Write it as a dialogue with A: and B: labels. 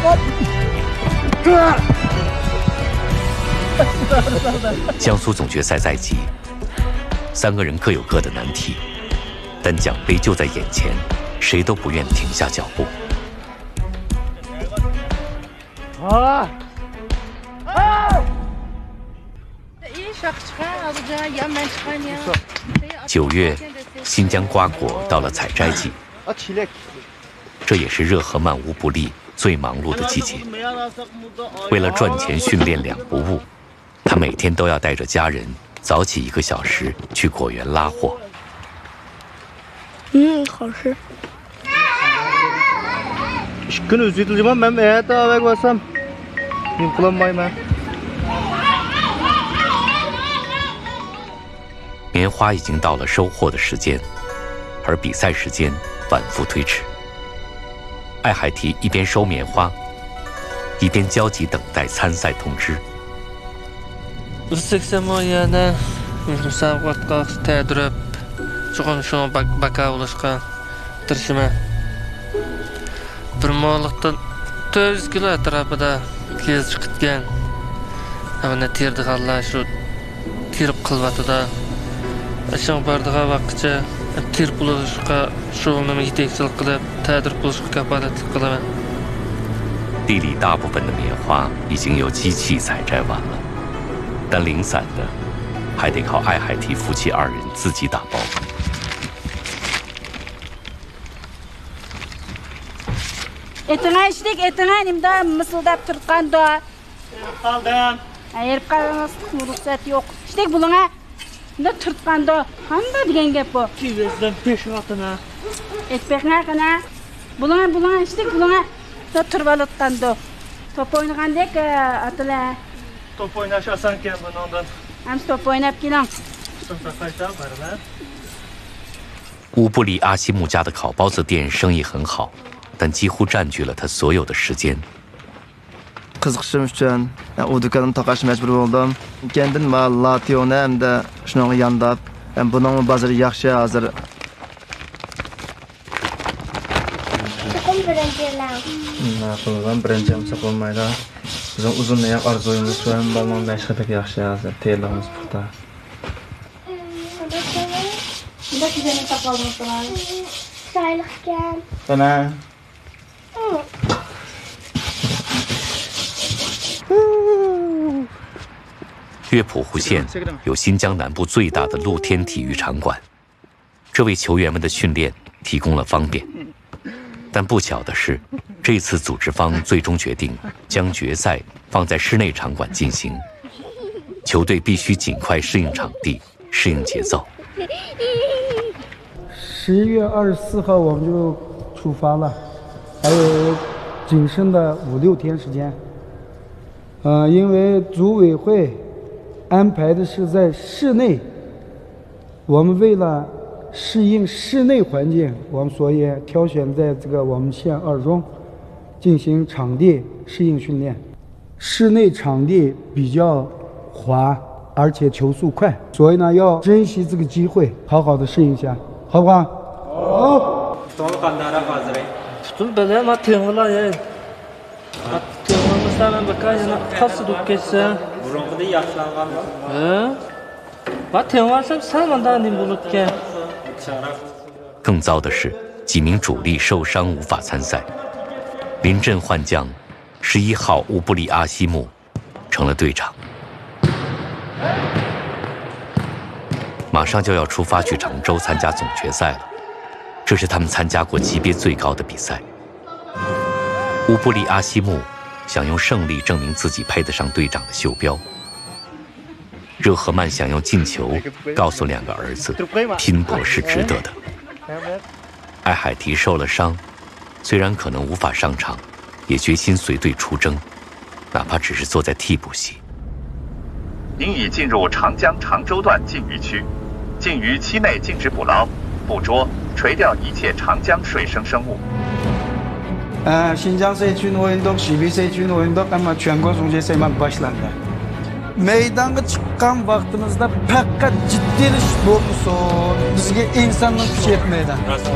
A: 江苏总决赛在即，3个人各有各的难题，但奖杯就在眼前，谁都不愿停下脚步。9月，新疆瓜果到了采摘季，这也是热河曼乌布力最忙碌的季节。为了赚钱训练2不误，他每天都要带着家人早起1个小时去果园拉货。
B: 好吃。
A: 棉花已经到了收获的时间，而比赛时间反复推迟。艾海提一边收棉花，一边焦急等待参赛通知。地里大部分的棉花已经由机器采摘完了，但零散的还得靠艾海提夫妻2人自己打包。
C: Etine içtik, etine elimde mısıldap Türkan'da.
D: Kaldım.
C: Ayırıp kalmaz, ruhsat yok. İşte buluna ne Türkan'da. Handa diyen gep bu.
D: Kivezden peşin atına.
C: Etpekler kana. Buluna işte buluna ne Türbalık'tandı. Top oynayan dek atıla.
D: Top oynaş asanken bundan.
C: Hem top oynayıp gelen.
D: Sınıfta kaçta varlar?
A: 乌布里阿西木家的烤包子店生意很好，但几乎占据了他所有的时间。
E: Qiziqishim uchun u do'konimni taqashga majbur bo'ldim. Kendin latiyoni hamda shuning yondab, buning bozori yaxshi hozir. Birinchi hamsa bo'lmaydi. Bizning uzun oyoq orzuyimiz bilan balmon mashqidek yaxshi hozir tayyorligimiz puxta.
C: Bunda güzel tapalımız var.
B: Saylıkken.
E: Bana.
A: 乐谱湖县有新疆南部最大的露天体育场馆，这为球员们的训练提供了方便。但不巧的是，这次组织方最终决定将决赛放在室内场馆进行，球队必须尽快适应场地，适应节奏。
F: 11月24号我们就出发了，还有仅剩的5、6天时间。因为组委会安排的是在室内，我们为了适应室内环境，我们所以挑选在这个我们县2中进行场地适应训练。室内场地比较滑，而且球速快，所以呢要珍惜这个机会，好好的适应一下，好不好？好。
D: Tutun böyle ama tığla ya. Tığla mesela bakayım kalsı dükkansa. Burunqda yaşlanğan. Tığla sen da ne bulutken.
A: 更糟的是，几名主力受伤无法参赛。临阵换将，11号乌布里阿西木成了队长。马上就要出发去常州参加总决赛了，这是他们参加过级别最高的比赛。乌布里阿西木想用胜利证明自己配得上队长的袖标。热河曼想用进球告诉2个儿子，拼搏是值得的。艾海提受了伤，虽然可能无法上场，也决心随队出征，哪怕只是坐在替补席。
G: 您已进入长江常州段禁渔区，禁渔期内禁止捕捞、捕捉、垂钓一切长江水生生物。
F: Şinjan Seçin oyunduk, Şibi Seçin oyunduk ama Çuangol Sungjesayman başlandı. Meydanga çıkan vaktimizde pekka ciddi iş olmuşsun. Bizge insanlık kuchi yetmeydi.